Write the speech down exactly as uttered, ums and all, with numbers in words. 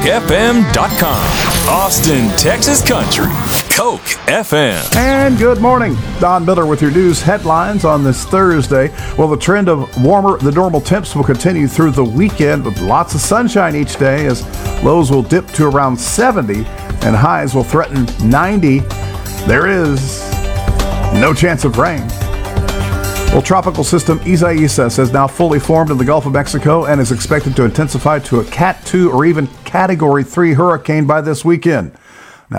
F M dot com. Austin, Texas Country. Coke F M. And good morning. Don Miller with your news headlines on this Thursday. Well, the trend of warmer than normal temps will continue through the weekend with lots of sunshine each day as lows will dip to around seventy and highs will threaten ninety. There is no chance of rain. Well, tropical system Isaias has now fully formed in the Gulf of Mexico and is expected to intensify to a Cat two or even Category three hurricane by this weekend.